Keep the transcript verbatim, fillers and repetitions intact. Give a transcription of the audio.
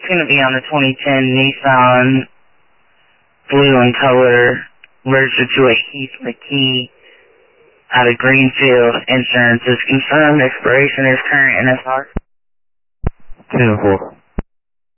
going to be on the twenty ten Nissan, blue in color, registered to a Heath McKee out of Greenfield. Insurance is confirmed. Expiration is current N S R. ten four.